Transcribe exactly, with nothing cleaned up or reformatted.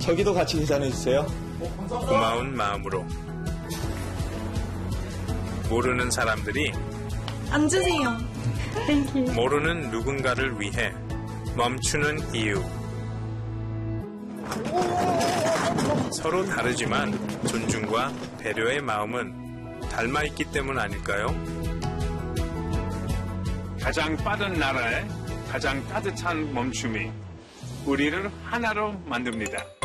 저기도 같이 계산해주세요. 고마운 마음으로 모르는 사람들이 앉으세요. 땡큐. 모르는 누군가를 위해 멈추는 이유. 서로 다르지만 존중과 배려의 마음은 닮아있기 때문 아닐까요? 가장 빠른 나라의 가장 따뜻한 멈춤이 우리를 하나로 만듭니다.